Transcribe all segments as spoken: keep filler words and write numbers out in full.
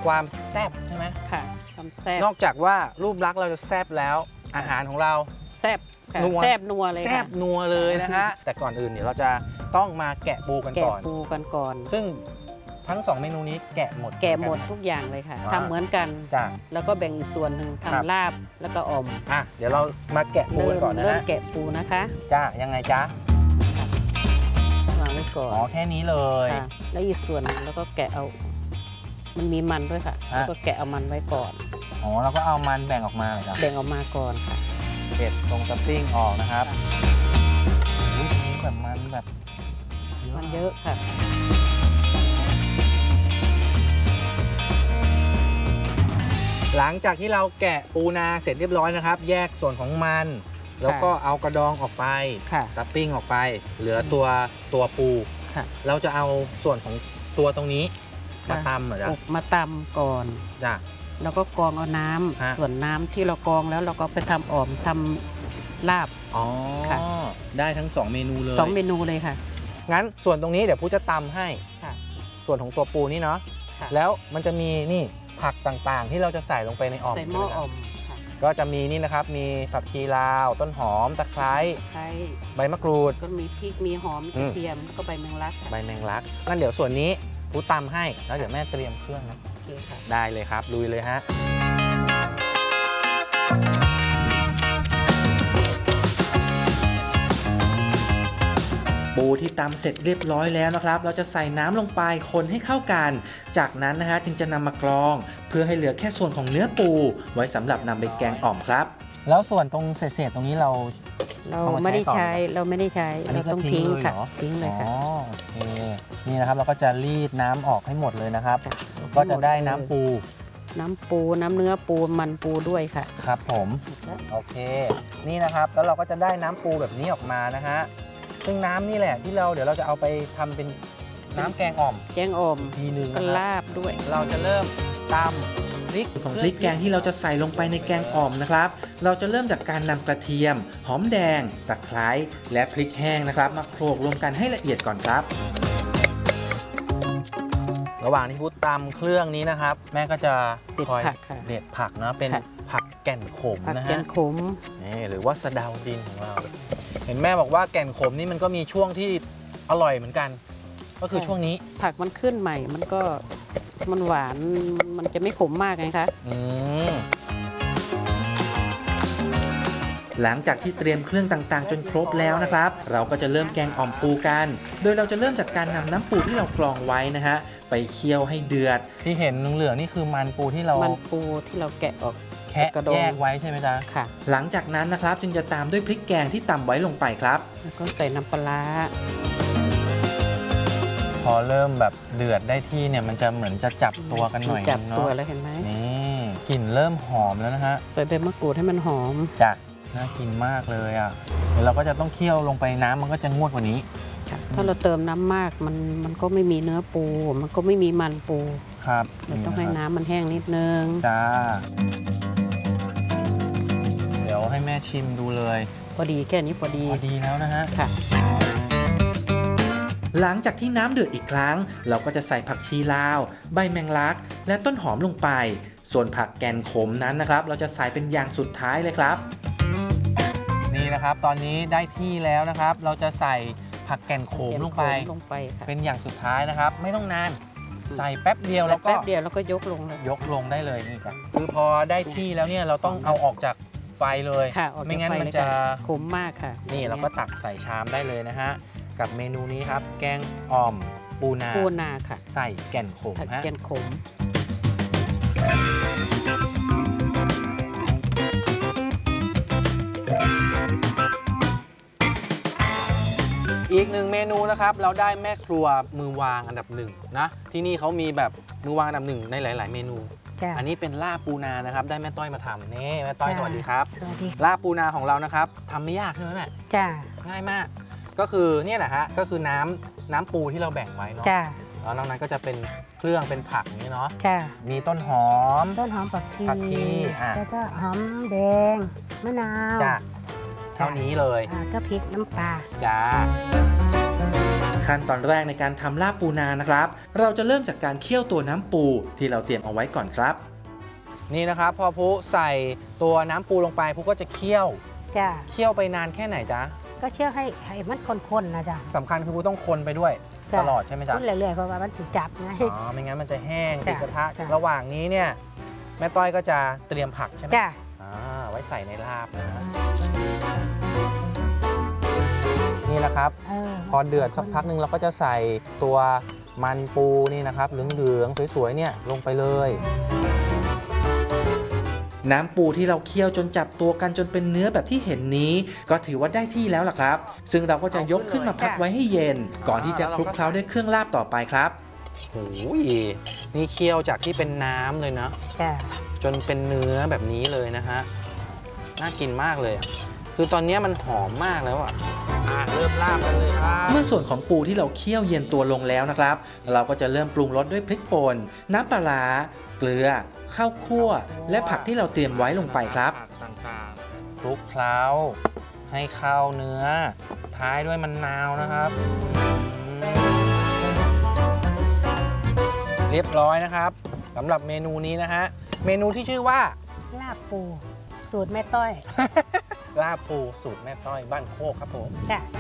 ความแซ่บใช่ไหมค่ะความแซ่บนอกจากว่ารูปลักษณ์เราจะแซ่บแล้วอาหารของเราแซ่บนัวแซ่บนัวเลยแซ่บนัวเลยนะฮะแต่ก่อนอื่นเนี่ยเราจะต้องมาแกะปูกันก่อนแกะปูกันก่อนซึ่งทั้งสองเมนูนี้แกะหมดแกะหมดทุกอย่างเลยค่ะทำเหมือนกันจ้ะแล้วก็แบ่งอีกส่วนหนึ่งทำลาบแล้วก็อมอ่ะเดี๋ยวเรามาแกะปูกันก่อนนะฮะเริ่มแกะปูนะคะจ้ายังไงจ๊ะวางไว้ก่อนอ๋อแค่นี้เลยแล้วอีกส่วนนึงแล้วก็แกะเอามันมีมันด้วยค่ะแล้วก็แกะเอามันไว้ก่อนอ๋อแล้วก็เอามันแบ่งออกมาเลยครับแบ่งออกมาก่อนค่ะเด็ดตรงตับปิ้งออกนะครับอุ้ยตรงนี้แบบมันแบบมันเยอะค่ะหลังจากที่เราแกะปูนาเสร็จเรียบร้อยนะครับแยกส่วนของมันแล้วก็เอากระดองออกไปตับปิ้งออกไปเหลือตัวตัวปูเราจะเอาส่วนของตัวตรงนี้มาตำเหรอจ๊ะมาตำก่อนจ้ะแล้วก็กรองเอาน้ำส่วนน้ำที่เรากรองแล้วเราก็ไปทำอ่อมทำลาบอ๋อได้ทั้งสองเมนูเลยสองเมนูเลยค่ะงั้นส่วนตรงนี้เดี๋ยวผู้จะตำให้ส่วนของตัวปูนี่เนาะแล้วมันจะมีนี่ผักต่างๆที่เราจะใส่ลงไปในอ่อมใส่หม้ออ่อมก็จะมีนี่นะครับมีผักชีลาวต้นหอมตะไคร้ใบมะกรูดก็มีพริกมีหอมกระเทียมแล้วก็ใบแมงลักใบแมงลักงั้นเดี๋ยวส่วนนี้ผู้ตำให้แล้วเดี๋ยวแม่เตรียมเครื่องนะได้เลยครับลุยเลยฮะปูที่ตำเสร็จเรียบร้อยแล้วนะครับเราจะใส่น้ำลงไปคนให้เข้ากันจากนั้นนะฮะจึงจะนำมากรองเพื่อให้เหลือแค่ส่วนของเนื้อปูไว้สำหรับนำไปแกงอ่อมครับแล้วส่วนตรงเศษๆตรงนี้เราเราไม่ได้ใช้เราไม่ได้ใช้เราต้องทิ้งค่ะทิ้งเลยค่ะอ๋อโอเคนี่นะครับเราก็จะรีดน้ำออกให้หมดเลยนะครับก็จะได้น้ำปูน้ำปูน้ำเนื้อปูมันปูด้วยค่ะครับผมโอเคนี่นะครับแล้วเราก็จะได้น้ำปูแบบนี้ออกมานะฮะซึ่งน้ำนี่แหละที่เราเดี๋ยวเราจะเอาไปทำเป็นน้ำแกงอ่อมแกงอ่อมทีนึงก็ลาบด้วยเราจะเริ่มตำพริกของพริกแกงที่เราจะใส่ลงไปในแกงอ่อมนะครับเราจะเริ่มจากการนำกระเทียมหอมแดงตะไคร้และพริกแห้งนะครับมาโขลกรวมกันให้ละเอียดก่อนครับระหว่างที่พุทธตำเครื่องนี้นะครับแม่ก็จะคอยเด็ดผักนะเป็นผักแก่นขมนะฮะแก่นขมนี่หรือว่าสะเดาดินของเราเห็นแม่บอกว่าแก่นขมนี่มันก็มีช่วงที่อร่อยเหมือนกันก็คือช่วงนี้ผักมันขึ้นใหม่มันก็มันหวานมันจะไม่ขมมากไงคะอืมหลังจากที่เตรียมเครื่องต่างๆจนครบแล้วนะครับเราก็จะเริ่มแกงอ่อมปูกันโดยเราจะเริ่มจากการนำน้ำปูที่เรากรองไว้นะฮะไปเคี่ยวให้เดือดที่เห็นเหลืองๆนี่คือมันปูที่เรามันปูที่เราแกะออกแค่แยกไว้ใช่ไหมจ๊ะค่ะหลังจากนั้นนะครับจึงจะตามด้วยพริกแกงที่ตำไว้ลงไปครับแล้วก็ใส่น้ำปลาพอเริ่มแบบเดือดได้ที่เนี่ยมันจะเหมือนจะจับตัวกันหน่อยจับตัวแล้วเห็นไหมนี่กลิ่นเริ่มหอมแล้วนะฮะใส่ใบมะกรูดให้มันหอมจ้ะน่ากินมากเลยอ่ะเดี๋ยวเราก็จะต้องเคี่ยวลงไปน้ำมันก็จะงวดกว่านี้ถ้าเราเติมน้ำมากมันมันก็ไม่มีเนื้อปูมันก็ไม่มีมันปูครับเราต้องให้น้ำมันแห้งนิดนึงจ้าเดี๋ยวให้แม่ชิมดูเลยพอดีแค่นี้พอดีพอดีแล้วนะฮะค่ะหลังจากที่น้ำเดือดอีกครั้งเราก็จะใส่ผักชีลาวใบแมงลักและต้นหอมลงไปส่วนผักแกนขมนั้นนะครับเราจะใส่เป็นอย่างสุดท้ายเลยครับนี่นะครับตอนนี้ได้ที่แล้วนะครับเราจะใส่ผักแกนขมลงไปเป็นอย่างสุดท้ายนะครับไม่ต้องนานใส่แป๊บเดียวแล้วก็แป๊บเดียวแล้วก็ยกลงเลยยกลงได้เลยนี่ครับคือพอได้ที่แล้วเนี่ยเราต้องเอาออกจากไฟเลยไม่งั้นมันจะขมมากค่ะนี่เราก็ตักใส่ชามได้เลยนะฮะกับเมนูนี้ครับแกงอ่อมปูนาปูนาค่ะใส่แก่นขมฮะแก่นขมอีกหนึ่งเมนูนะครับเราได้แม่ครัวมือวางอันดับหนึ่งนะที่นี่เขามีแบบมือวางอันดับหนึ่งในหลายๆเมนูอันนี้เป็นลาบปูนานะครับได้แม่ต้อยมาทำนี่แม่ต้อยสวัสดีครับลาบปูนาของเรานะครับทำไม่ยากใช่ไหมแม่จ้าง่ายมากก็คือเนี่ยแหละฮะก็คือน้ำน้ำปูที่เราแบ่งไว้เนาะแล้วนอกนั้นก็จะเป็นเครื่องเป็นผักนี้เนาะมีต้นหอมต้นหอมผักชีผักชีแล้วก็หอมแดงมะนาวจ้าเท่านี้เลยก็พริกน้ำปลาจ้าขั้นตอนแรกในการทำลาบปูนานะครับเราจะเริ่มจากการเคี่ยวตัวน้ำปูที่เราเตรียมเอาไว้ก่อนครับนี่นะครับพอพุใส่ตัวน้ำปูลงไปพุก็จะเคี่ยวจ้ะเคี่ยวไปนานแค่ไหนจ๊ะก็เชื่อให้ให้มันข้นๆนะจ๊ะสำคัญคือพุต้องคนไปด้วยจ้ะตลอดใช่ไหมจ๊ะคนเรื่อยๆเพราะว่ามันสิจับไงอ๋อไม่งั้นมันจะแห้งติดจ้ะกระทะจ้ะระหว่างนี้เนี่ยแม่ต้อยก็จะเตรียมผักใช่ไหมจ้ะอ่าไว้ใส่ในลาบนะนี่นะครับเออพอเดือดสักพักหนึ่งเราก็จะใส่ตัวมันปูนี่นะครับเหลืองๆสวยๆเนี่ยลงไปเลยน้ำปูที่เราเคี่ยวจนจับตัวกันจนเป็นเนื้อแบบที่เห็นนี้ก็ถือว่าได้ที่แล้วล่ะครับซึ่งเราก็จะยกขึ้นมาพักไว้ให้เย็นก่อนที่จะคลุกเคล้าด้วยเครื่องลาบต่อไปครับโอ้ยนี่เคี่ยวจากที่เป็นน้ำเลยนะจ้ะจนเป็นเนื้อแบบนี้เลยนะฮะน่ากินมากเลยคือตอนนี้มันหอมมากแล้วอ่ะเริ่มลาบกันเลยครับเมื่อส่วนของปูที่เราเคี่ยวเย็นตัวลงแล้วนะครับเราก็จะเริ่มปรุงรสด้วยพริกป่นน้ำปลาร้าเกลือข้าวคั่วและผักที่เราเตรียมไว้ลงไปครับคลุกเคล้าให้เข้าเนื้อท้ายด้วยมะนาวนะครับเรียบร้อยนะครับสำหรับเมนูนี้นะฮะเมนูที่ชื่อว่าลาบปูสูตรแม่ต้อยลาบปูสูตรแม่ต้อยบ้านโคกครับผมจ้ะ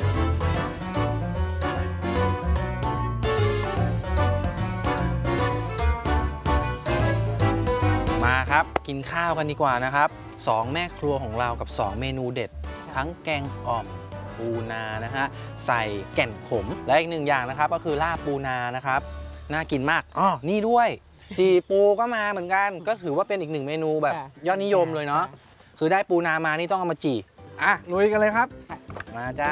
มาครับกินข้าวกันดีกว่านะครับสองแม่ครัวของเรากับสองเมนูเด็ดทั้งแกงอ่อมปูนานะฮะใส่แก่นขมและอีกหนึ่งอย่างนะครับก็คือลาบปูนานะครับน่ากินมากอ๋อนี่ด้วยจีปูก็มาเหมือนกันก็ถือว่าเป็นอีกหนึ่งเมนูแบบยอดนิยมเลยเนาะคือได้ปูนามานี่ต้องเอามาจีอ่ะลุยกันเลยครับมาจ้า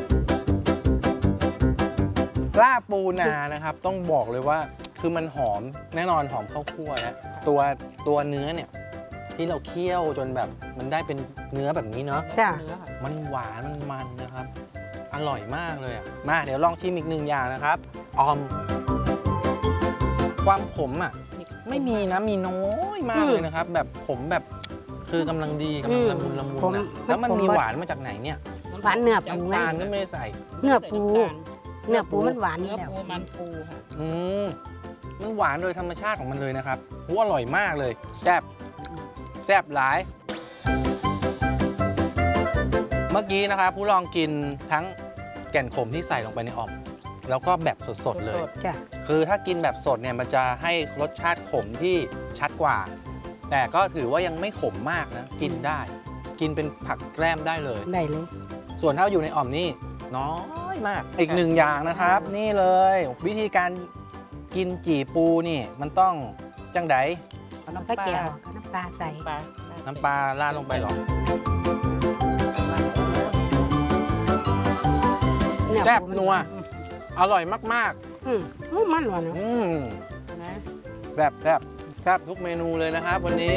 ลาบปูนานะครับต้องบอกเลยว่าคือมันหอมแน่นอนหอมข้าวคั่วนะตัวตัวเนื้อเนี่ยที่เราเคี่ยวจนแบบมันได้เป็นเนื้อแบบนี้เนาะจ้ะมันหวานมันมันนะครับอร่อยมากเลยอ่ะมาเดี๋ยวลองชิมอีกหนึ่งอย่างนะครับออมความขมอ่ะไม่มีนะมีน้อยมากเลยนะครับแบบขมแบบคือกำลังดีกำลังละมุนละมุนนะแล้วมันมีหวานมาจากไหนเนี่ยหวานเนื้อปูน้ำตาลก็ไม่ได้ใส่เนื้อปูเนื้อปูมันหวานเนื้อแล้วปูมันปูค่ะอืมมันหวานโดยธรรมชาติของมันเลยนะครับโอ้อร่อยมากเลยแซ่บแซ่บหลายเมื่อกี้นะครับผู้ลองกินทั้งแก่นขมที่ใส่ลงไปในอ่อมแล้วก็แบบสดๆเลยคือถ้ากินแบบสดเนี่ยมันจะให้รสชาติขมที่ชัดกว่าแต่ก็ถือว่ายังไม่ขมมากนะกินได้กินเป็นผักแกล้มได้เลยได้เลยส่วนถ้าอยู่ในอ่อมนี่น้อยมากอีกหนึ่งอย่างนะครับนี่เลยวิธีการกินจีปูนี่มันต้องจังไดน้ำปลาแก้วน้ำปลาใส่น้ำปลาราดลงไปหรอแซ่บนัวอร่อยมากๆอืมมันหวานอืมแบบแซ่บแซ่บทุกเมนูเลยนะครับวันนี้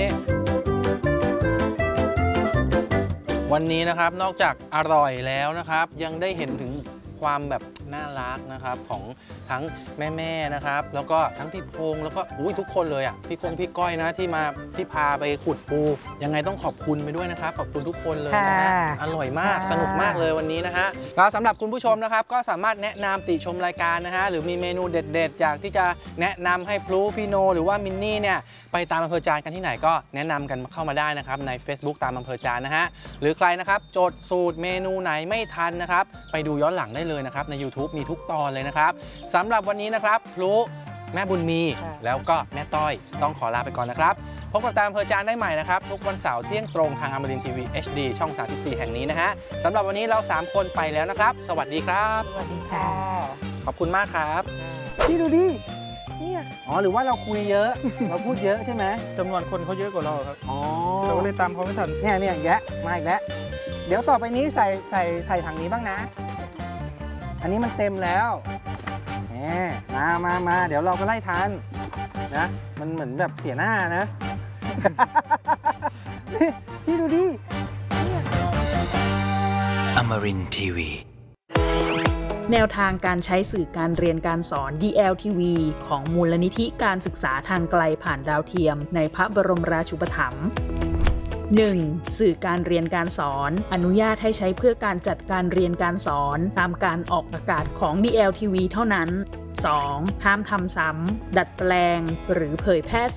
วันนี้นะครับนอกจากอร่อยแล้วนะครับยังได้เห็นถึงความแบบน่ารักนะครับของทั้งแม่ๆนะครับแล้วก็ทั้งพี่พงษ์แล้วก็อุ้ยทุกคนเลยอ่ะพี่กงพี่ก้อยนะที่มาที่พาไปขุดปูยังไงต้องขอบคุณไปด้วยนะครับขอบคุณทุกคนเลยนะฮะอร่อยมากสนุกมากเลยวันนี้นะฮะแล้วสำหรับคุณผู้ชมนะครับก็สามารถแนะนำติชมรายการนะฮะหรือมีเมนูเด็ดๆจากที่จะแนะนำให้พลูพี่โนหรือว่ามินนี่เนี่ยไปตามอำเภอจานกันที่ไหนก็แนะนำกันเข้ามาได้นะครับใน Facebook ตามอำเภอจานนะฮะหรือใครนะครับจดสูตรเมนูไหนไม่ทันนะครับไปดูย้อนหลังได้เลยนะครับใน YouTube มีทุกตอนเลยนะครับสำหรับวันนี้นะครับพลุแม่บุญมีแล้วก็แม่ต้อยต้องขอลาไปก่อนนะครับพบกับตามอำเภอจานได้ใหม่นะครับทุกวันเสาร์เที่ยงตรงทางอมรินทร์ทีวี เอช ดี ช่องสามสิบสี่แห่งนี้นะฮะสำหรับวันนี้เราสามคนไปแล้วนะครับสวัสดีครับสวัสดีค่ะขอบคุณมากครับพี่ดูดิเนี่ยอ๋อหรือว่าเราคุยเยอะ เราพูดเยอะใช่ไหมจำนวนคนเขาเยอะกว่าเราครับอ๋อเราก็เลยตามเขาไม่ทันเนี่ยเนี่ยแยะมาอีกแล้วเดี๋ยวต่อไปนี้ใส่ใส่ใส่ถังนี้บ้างนะอันนี้มันเต็มแล้วแหมมามามาเดี๋ยวเราก็ไล่ทันนะมันเหมือนแบบเสียหน้านะ พี่ดูดิ Amarin ที วีแนวทางการใช้สื่อการเรียนการสอน ดี แอล ที วี ของมูลนิธิการศึกษาทางไกลผ่านดาวเทียมในพระบรมราชูปถัมภ์หนึ่ง สื่อการเรียนการสอนอนุญาตให้ใช้เพื่อการจัดการเรียนการสอนตามการออกอากาศของ ดี แอล ที วี เท่านั้น สอง ห้ามทำซ้ำดัดแปลงหรือเผยแพร่